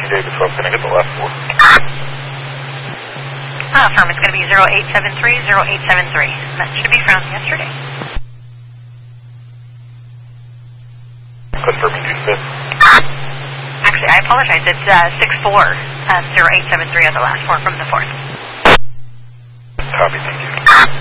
David, so can I get the last four? Firm, it's going to be 0873, 0873. That should be from yesterday. Confirming due to fifth. Actually, I apologize. It's 64, 0873 are the last four from the 4th. Copy, thank you.